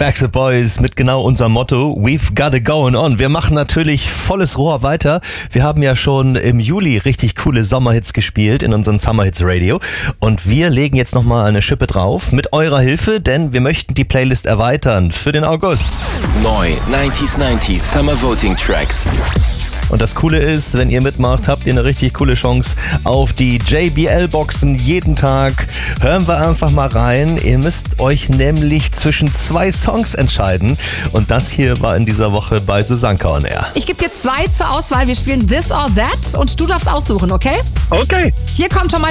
Backstreet Boys mit genau unserem Motto We've got it going on. Wir machen natürlich volles Rohr weiter. Wir haben ja schon im Juli richtig coole Sommerhits gespielt in unserem Summer Hits Radio und wir legen jetzt nochmal eine Schippe drauf mit eurer Hilfe, denn wir möchten die Playlist erweitern für den August. Neu 90s Summer Voting Tracks. Und das Coole ist, wenn ihr mitmacht, habt ihr eine richtig coole Chance auf die JBL-Boxen jeden Tag. Hören wir einfach mal rein. Ihr müsst euch nämlich zwischen 2 Songs entscheiden. Und das hier war in dieser Woche bei Susanka on Air. Ich gebe dir 2 zur Auswahl. Wir spielen This or That und du darfst aussuchen, okay? Okay. Hier kommt schon mal